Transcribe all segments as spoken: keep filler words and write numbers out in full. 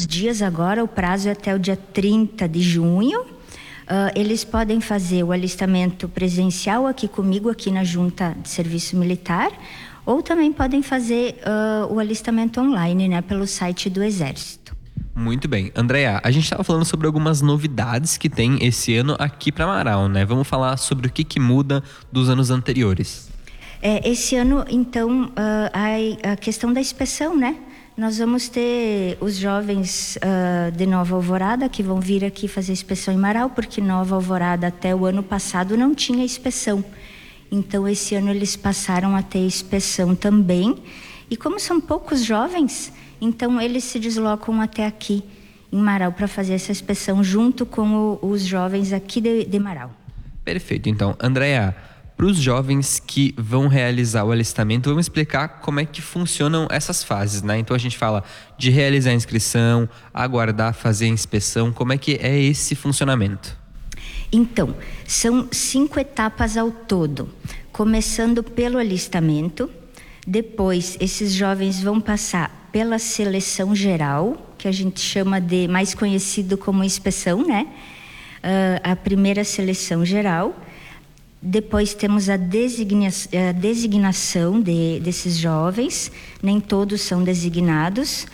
uns dias agora, o prazo é até o dia trinta de junho. Uh, eles podem fazer o alistamento presencial aqui comigo, aqui na Junta de Serviço Militar, ou também podem fazer uh, o alistamento online, né, pelo site do Exército. Muito bem. Andréa, a gente estava falando sobre algumas novidades que tem esse ano aqui para Marau, né? Vamos falar sobre o que, que muda dos anos anteriores. É, esse ano, então, uh, a, a questão da inspeção, né? Nós vamos ter os jovens uh, de Nova Alvorada que vão vir aqui fazer inspeção em Marau, porque Nova Alvorada até o ano passado não tinha inspeção. Então, esse ano eles passaram a ter inspeção também. E como são poucos jovens, então eles se deslocam até aqui em Marau para fazer essa inspeção junto com o, os jovens aqui de, de Marau. Perfeito. Então, Andréa, para os jovens que vão realizar o alistamento, vamos explicar como é que funcionam essas fases, né? Então a gente fala de realizar a inscrição, aguardar, fazer a inspeção, como é que é esse funcionamento? Então, são cinco etapas ao todo, começando pelo alistamento, depois esses jovens vão passar pela seleção geral, que a gente chama de, mais conhecido como inspeção, né? Uh, a primeira seleção geral. Depois temos a, designa a designação de, desses jovens, nem todos são designados.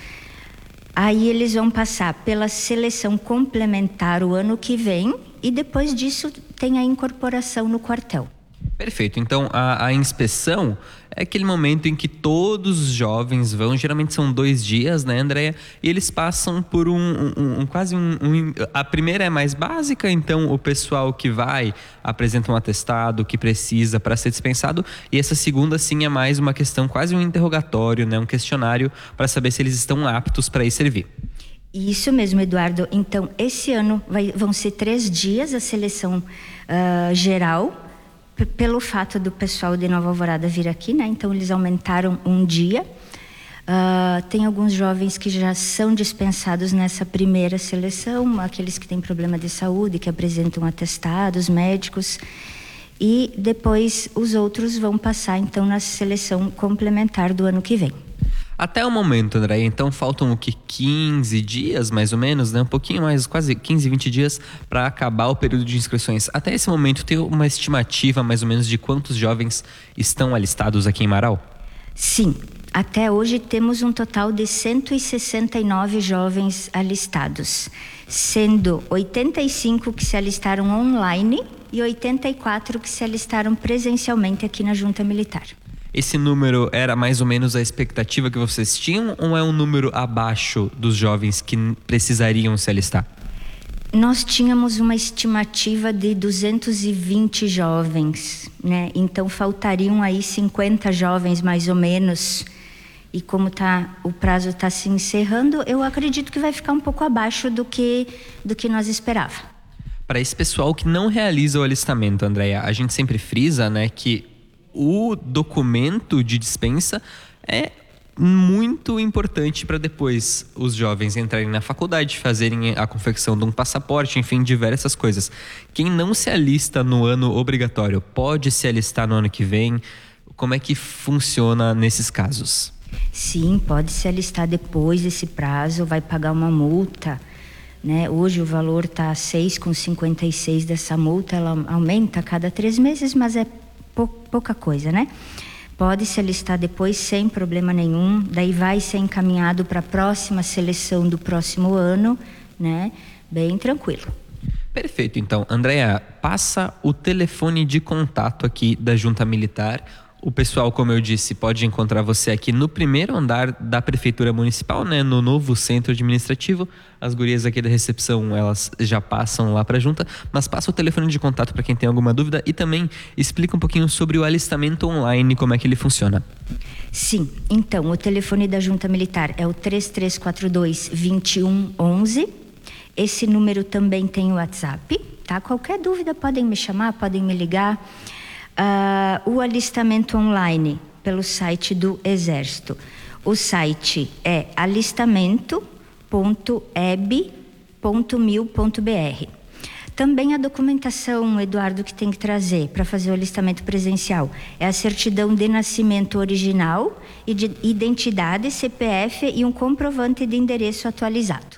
Aí eles vão passar pela seleção complementar o ano que vem e depois disso tem a incorporação no quartel. Perfeito. Então, a, a inspeção é aquele momento em que todos os jovens vão, geralmente são dois dias, né, Andréa? E eles passam por um, um, um quase um, um... A primeira é mais básica, então o pessoal que vai apresenta um atestado que precisa para ser dispensado. E essa segunda, sim, é mais uma questão, quase um interrogatório, né, um questionário para saber se eles estão aptos para ir servir. Isso mesmo, Eduardo. Então, esse ano vai, vão ser três dias a seleção uh, geral, pelo fato do pessoal de Nova Alvorada vir aqui, né? Então eles aumentaram um dia. Uh, tem alguns jovens que já são dispensados nessa primeira seleção, aqueles que têm problema de saúde, que apresentam atestados médicos, e depois os outros vão passar então na seleção complementar do ano que vem. Até o momento, André, então faltam o que? quinze dias, mais ou menos, né? Um pouquinho mais, quase quinze, vinte dias para acabar o período de inscrições. Até esse momento, tem uma estimativa mais ou menos de quantos jovens estão alistados aqui em Marau? Sim, até hoje temos um total de cento e sessenta e nove jovens alistados, sendo oitenta e cinco que se alistaram online e oitenta e quatro que se alistaram presencialmente aqui na Junta Militar. Esse número era mais ou menos a expectativa que vocês tinham ou é um número abaixo dos jovens que precisariam se alistar? Nós tínhamos uma estimativa de duzentos e vinte jovens, né? Então faltariam aí cinquenta jovens mais ou menos. E como tá, o prazo está se encerrando, eu acredito que vai ficar um pouco abaixo do que, do que nós esperávamos. Para esse pessoal que não realiza o alistamento, Andréa, a gente sempre frisa, né, que o documento de dispensa é muito importante para depois os jovens entrarem na faculdade, fazerem a confecção de um passaporte, enfim, diversas coisas. Quem não se alista no ano obrigatório pode se alistar no ano que vem? Como é que funciona nesses casos? Sim, pode se alistar depois desse prazo, vai pagar uma multa, né? Hoje o valor está seis vírgula cinquenta e seis dessa multa, ela aumenta a cada três meses, mas é pouca coisa, né? Pode se alistar depois sem problema nenhum, daí vai ser encaminhado para a próxima seleção do próximo ano, né? Bem tranquilo. Perfeito, então, Andréa, passa o telefone de contato aqui da Junta Militar. O pessoal, como eu disse, pode encontrar você aqui no primeiro andar da Prefeitura Municipal, né, no novo centro administrativo. As gurias aqui da recepção, elas já passam lá para a junta, mas passa o telefone de contato para quem tem alguma dúvida e também explica um pouquinho sobre o alistamento online, como é que ele funciona. Sim, então, o telefone da Junta Militar é o três três quatro dois, dois um um um. Esse número também tem o WhatsApp, tá? Qualquer dúvida podem me chamar, podem me ligar. Uh, o alistamento online pelo site do Exército. O site é alistamento ponto e b ponto mil ponto b r. Também a documentação, Eduardo, que tem que trazer para fazer o alistamento presencial é a certidão de nascimento original e de identidade, C P F e um comprovante de endereço atualizado.